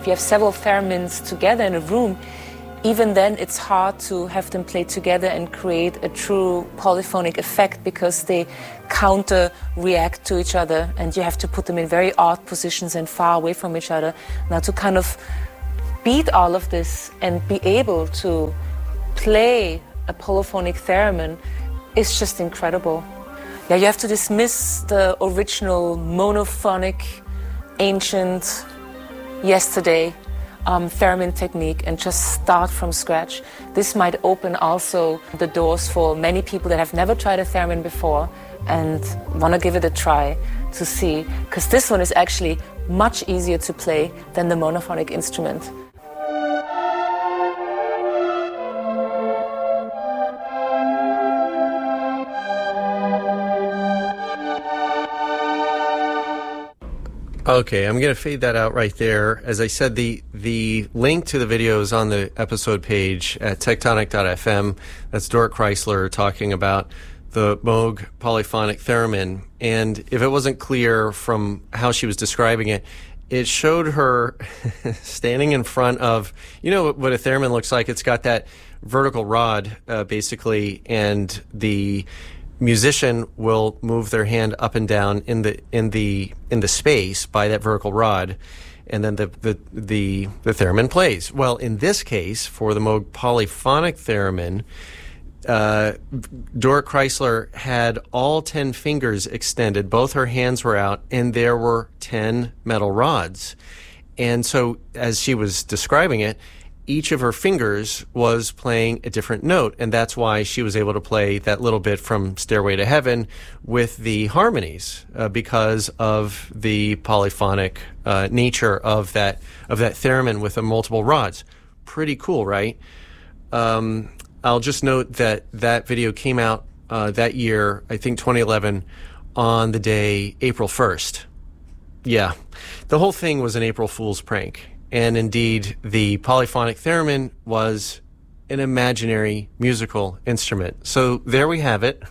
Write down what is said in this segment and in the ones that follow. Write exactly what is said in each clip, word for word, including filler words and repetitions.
If you have several theremins together in a room, even then it's hard to have them play together and create a true polyphonic effect because they counter-react to each other and you have to put them in very odd positions and far away from each other. Now to kind of beat all of this and be able to play a polyphonic theremin is just incredible. Yeah, you have to dismiss the original monophonic, ancient, yesterday um, theremin technique and just start from scratch. This might open also the doors for many people that have never tried a theremin before and want to give it a try to see, because this one is actually much easier to play than the monophonic instrument. Okay, I'm going to fade that out right there. As I said, the the link to the video is on the episode page at tectonic dot f m. That's Dort Chrysler talking about the Moog polyphonic theremin. And if it wasn't clear from how she was describing it, it showed her standing in front of, you know what a theremin looks like? It's got that vertical rod, uh, basically, and the musician will move their hand up and down in the in the in the space by that vertical rod, and then the the the, the theremin plays. Well, in this case, for the Moog polyphonic theremin, uh, Dort Chrysler had all ten fingers extended. Both her hands were out, and there were ten metal rods. And so, as she was describing it, each of her fingers was playing a different note, and that's why she was able to play that little bit from Stairway to Heaven with the harmonies, uh, because of the polyphonic uh, nature of that of that theremin with the multiple rods. Pretty cool, right? Um, I'll just note that that video came out uh, that year, I think twenty eleven, on the day April first. Yeah, the whole thing was an April Fool's prank. And indeed, the polyphonic theremin was an imaginary musical instrument. So there we have it.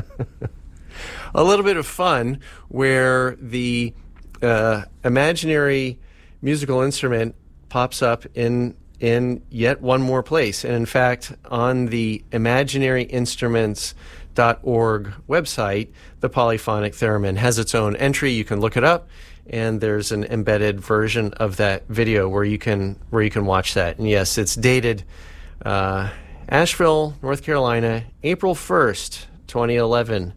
A little bit of fun where the uh, imaginary musical instrument pops up in in yet one more place. And in fact, on the imaginary instruments dot org website, the polyphonic theremin has its own entry. You can look it up. And there's an embedded version of that video where you can where you can watch that. And yes, it's dated uh, Asheville, North Carolina, April first, twenty eleven.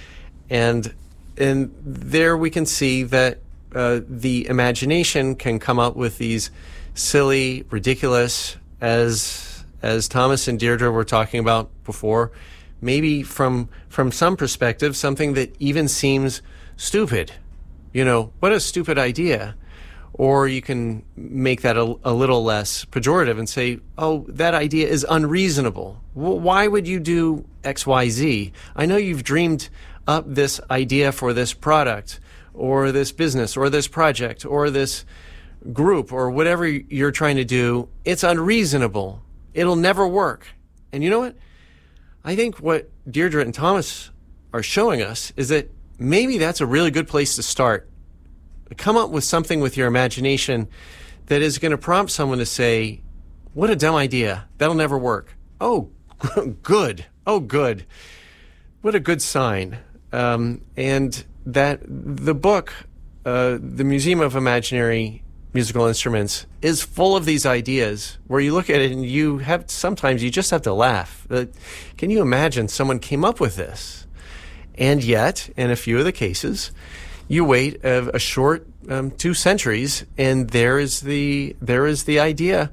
And and there we can see that uh, the imagination can come up with these silly, ridiculous, as as Thomas and Deirdre were talking about before, maybe from from some perspective, something that even seems stupid. You know, what a stupid idea. Or you can make that a, a little less pejorative and say, oh, that idea is unreasonable. Well, why would you do X, Y, Z? I know you've dreamed up this idea for this product or this business or this project or this group or whatever you're trying to do. It's unreasonable. It'll never work. And you know what? I think what Deirdre and Thomas are showing us is that maybe that's a really good place to start. Come up with something with your imagination that is going to prompt someone to say, what a dumb idea. That'll never work. Oh, good. Oh, good. What a good sign. Um, and that the book, uh, The Museum of Imaginary Musical Instruments, is full of these ideas where you look at it and you have, sometimes you just have to laugh. Uh, can you imagine someone came up with this? And yet, in a few of the cases, you wait a, a short um, two centuries, and there is the there is the idea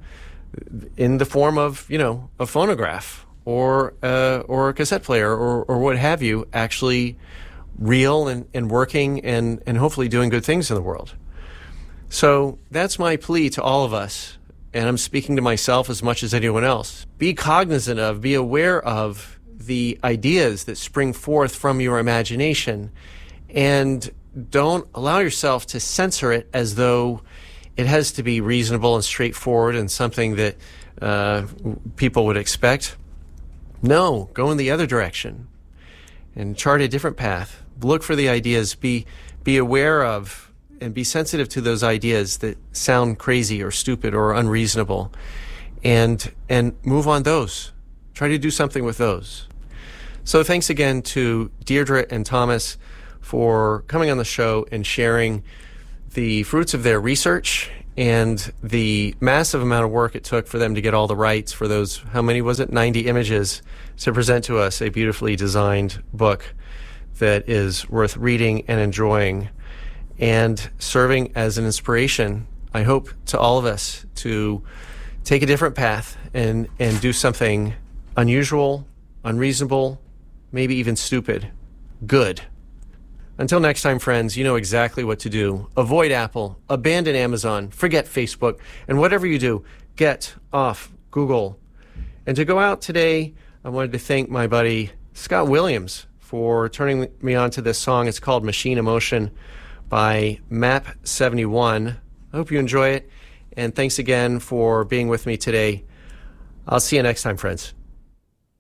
in the form of, you know, a phonograph or uh, or a cassette player or or what have you, actually real and, and working and, and hopefully doing good things in the world. So that's my plea to all of us, and I'm speaking to myself as much as anyone else. Be cognizant of, be aware of the ideas that spring forth from your imagination, and don't allow yourself to censor it as though it has to be reasonable and straightforward and something that uh, people would expect. No, go in the other direction and chart a different path. Look for the ideas. Be be aware of and be sensitive to those ideas that sound crazy or stupid or unreasonable, and and move on those. Try to do something with those. So thanks again to Deirdre and Thomas for coming on the show and sharing the fruits of their research and the massive amount of work it took for them to get all the rights for those, how many was it, ninety images, to present to us a beautifully designed book that is worth reading and enjoying and serving as an inspiration, I hope, to all of us to take a different path and, and do something unusual, unreasonable, maybe even stupid, good. Until next time, friends, you know exactly what to do. Avoid Apple, abandon Amazon, forget Facebook, and whatever you do, get off Google. And to go out today, I wanted to thank my buddy Scott Williams for turning me on to this song. It's called Machine Emotion by Map seventy-one. I hope you enjoy it, and thanks again for being with me today. I'll see you next time, friends.